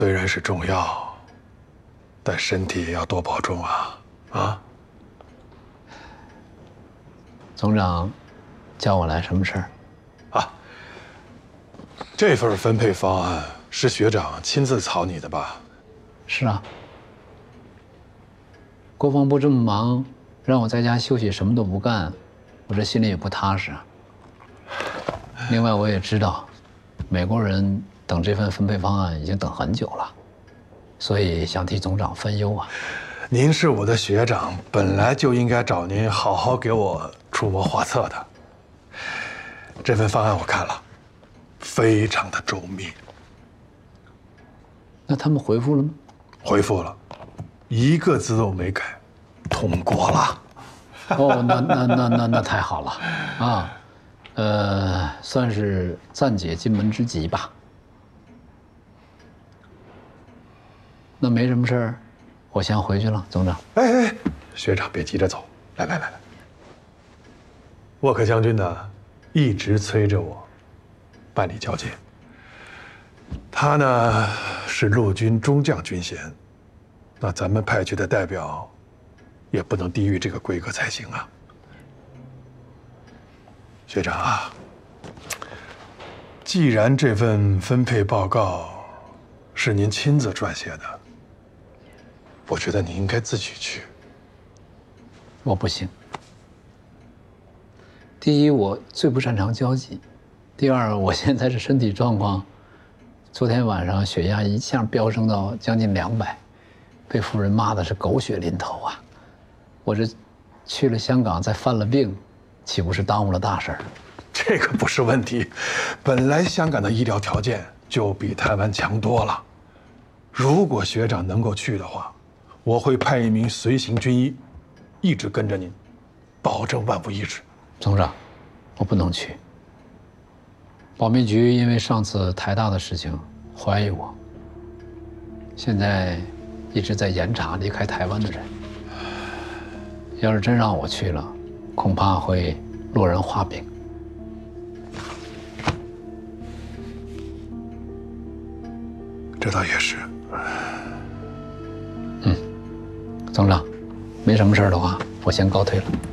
虽然是重要，但身体也要多保重啊！啊！ 总长叫我来什么事儿？ 啊，这份分配方案是学长亲自草拟的吧？ 是啊。国防部这么忙，让我在家休息，什么都不干，我这心里也不踏实啊。另外，我也知道，美国人等这份分配方案已经等很久了，所以想替总长分忧啊。 您是我的学长，本来就应该找您好好给我出谋划策的。这份方案我看了，非常的周密。 那他们回复了吗？ 回复了，一个字都没改，通过了。 哦，那太好了啊，算是暂解金门之急吧。那没什么事儿，我先回去了，总长。 哎，学长别急着走，来，沃克将军呢，一直催着我办理交接。他呢是陆军中将军衔，那咱们派去的代表也不能低于这个规格才行啊。学长啊，既然这份分配报告是您亲自撰写的，我觉得你应该自己去。 我不行。第一，我最不擅长交际；第二，我现在这身体状况，昨天晚上血压一下飙升到将近200，被夫人骂的是狗血淋头啊！我这去了香港再犯了病，岂不是耽误了大事儿？ 这个不是问题，本来香港的医疗条件就比台湾强多了。如果学长能够去的话，我会派一名随行军医，一直跟着您，保证万无一失。 总长，我不能去。保密局因为上次台大的事情怀疑我，现在一直在严查离开台湾的人。要是真让我去了，恐怕会落人话柄。 这倒也是。 总长，没什么事儿的话，我先告退了。